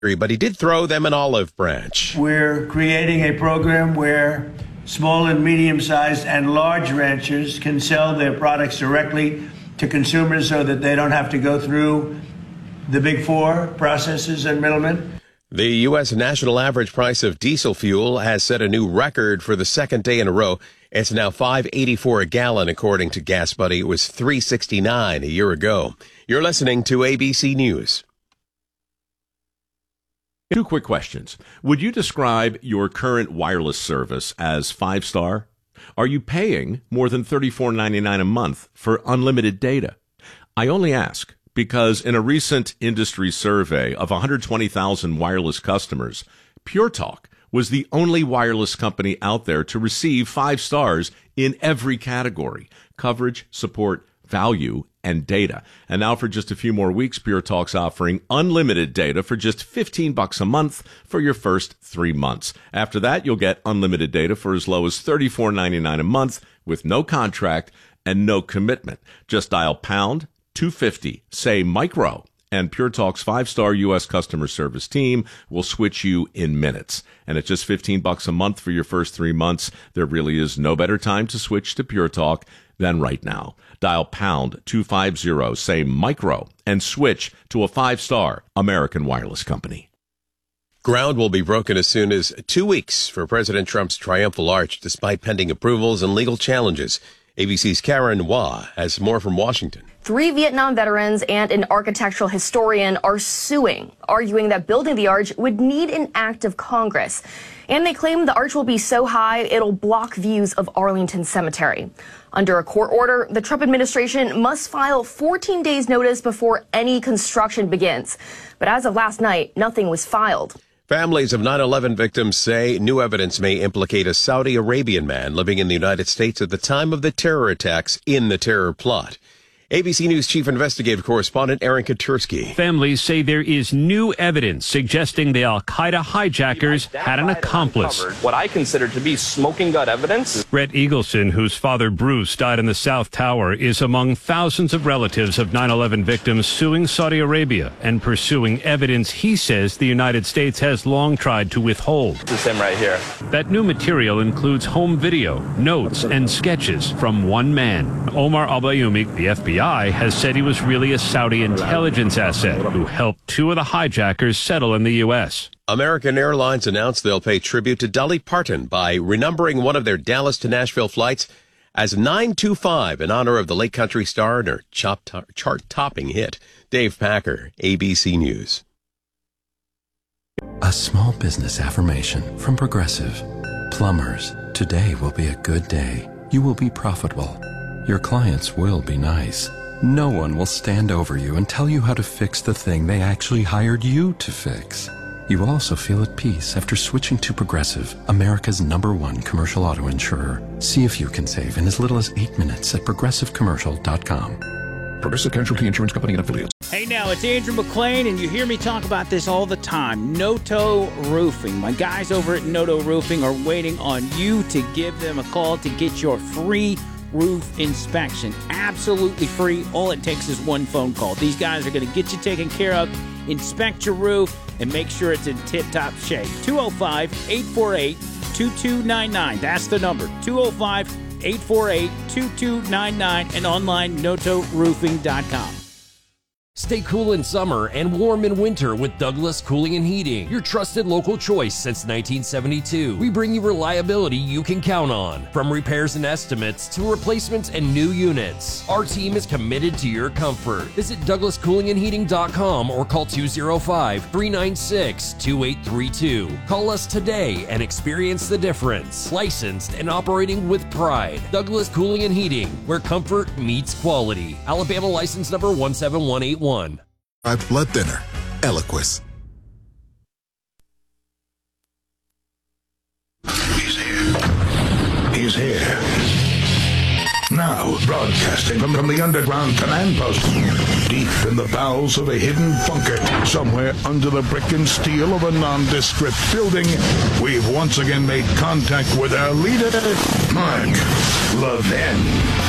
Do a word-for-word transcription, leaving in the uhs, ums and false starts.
but he did throw them an olive branch. We're creating a program where small and medium-sized and large ranchers can sell their products directly to consumers so that they don't have to go through the big four processors and middlemen. The U S national average price of diesel fuel has set a new record for the second day in a row. It's now five eighty-four a gallon, according to Gas Buddy. It was three sixty-nine a year ago. You're listening to A B C News. Two quick questions. Would you describe your current wireless service as five-star? Are you paying more than thirty-four ninety-nine a month for unlimited data? I only ask because in a recent industry survey of one hundred twenty thousand wireless customers, Pure Talk was the only wireless company out there to receive five stars in every category: coverage, support, value, and data. And now for just a few more weeks, Pure Talk's offering unlimited data for just fifteen bucks a month for your first three months. After that, you'll get unlimited data for as low as thirty-four ninety-nine a month with no contract and no commitment. Just dial pound two fifty, say micro, and Pure Talk's five-star U S customer service team will switch you in minutes. And at just fifteen bucks a month for your first three months, there really is no better time to switch to Pure Talk than right now. Dial pound two fifty, say micro, and switch to a five-star American wireless company. Ground will be broken as soon as two weeks for President Trump's triumphal arch, despite pending approvals and legal challenges. A B C's Karen Wah has more from Washington. Three Vietnam veterans and an architectural historian are suing, arguing that building the arch would need an act of Congress. And they claim the arch will be so high it'll block views of Arlington Cemetery. Under a court order, the Trump administration must file fourteen days notice before any construction begins. But as of last night, nothing was filed. Families of nine eleven victims say new evidence may implicate a Saudi Arabian man living in the United States at the time of the terror attacks in the terror plot. A B C News chief investigative correspondent Aaron Katursky. Families say there is new evidence suggesting the al-Qaeda hijackers had an accomplice. What I consider to be smoking gun evidence. Brett Eagleson, whose father Bruce died in the South Tower, is among thousands of relatives of nine eleven victims suing Saudi Arabia and pursuing evidence he says the United States has long tried to withhold. This is him right here. That new material includes home video, notes, and sketches from one man. Omar al-Bayoumi, the F B I, has said he was really a Saudi intelligence asset who helped two of the hijackers settle in the U S. American Airlines announced they'll pay tribute to Dolly Parton by renumbering one of their Dallas to Nashville flights as nine two five in honor of the late country star and her chart-topping hit. Dave Packer, A B C News. A small business affirmation from Progressive. Plumbers, today will be a good day. You will be profitable. Your clients will be nice. No one will stand over you and tell you how to fix the thing they actually hired you to fix. You will also feel at peace after switching to Progressive, America's number one commercial auto insurer. See if you can save in as little as eight minutes at progressive commercial dot com. Progressive Casualty Insurance Company and Affiliates. Hey now, it's Andrew McClain, and you hear me talk about this all the time. Noto Roofing. My guys over at Noto Roofing are waiting on you to give them a call to get your free roof inspection. Absolutely free. All it takes is one phone call. These guys are going to get you taken care of, inspect your roof, and make sure it's in tip-top shape. two oh five, eight four eight, two two nine nine. That's the number. two oh five, eight four eight, two two nine nine and online noto roofing dot com. Stay cool in summer and warm in winter with Douglas Cooling and Heating, your trusted local choice since nineteen seventy-two. We bring you reliability you can count on, from repairs and estimates to replacements and new units. Our team is committed to your comfort. Visit douglas cooling and heating dot com or call two oh five, three nine six, two eight three two. Call us today and experience the difference. Licensed and operating with pride. Douglas Cooling and Heating, where comfort meets quality. Alabama license number one seven one eight one. Blood thinner, Eliquis. He's here. He's here. Now, broadcasting from, from the underground command post, deep in the bowels of a hidden bunker, somewhere under the brick and steel of a nondescript building, we've once again made contact with our leader, Mark Levin.